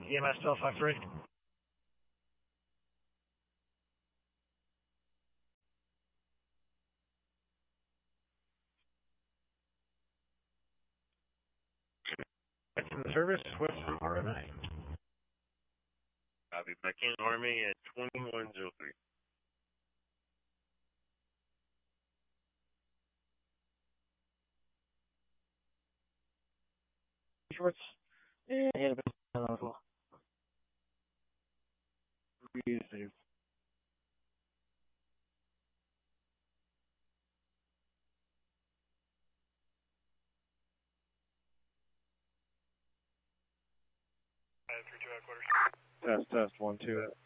EMS 1253. In the service, what's RMA? Copy. Back in Army at 2103. Shorts. Yeah, a bit as well. Breathe. 32 headquarters. Test 1 2.